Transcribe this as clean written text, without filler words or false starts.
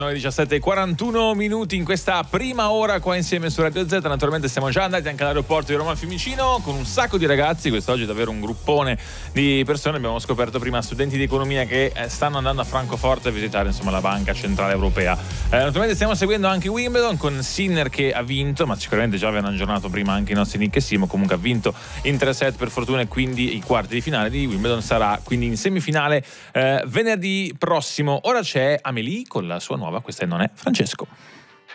Sono le 17:41 in questa prima ora qua insieme su Radio Z. Naturalmente siamo già andati anche all'aeroporto di Roma Fiumicino con un sacco di ragazzi. Quest'oggi è davvero un gruppone di persone. Abbiamo scoperto prima studenti di economia che stanno andando a Francoforte a visitare insomma la Banca Centrale Europea. Naturalmente stiamo seguendo anche Wimbledon con Sinner che ha vinto, ma sicuramente già avevano aggiornato prima anche i nostri Nick e Simo. Comunque ha vinto in 3 set per fortuna, e quindi i quarti di finale di Wimbledon sarà quindi in semifinale venerdì prossimo. Ora c'è Amélie con la sua nuova Questa è Non è Francesco.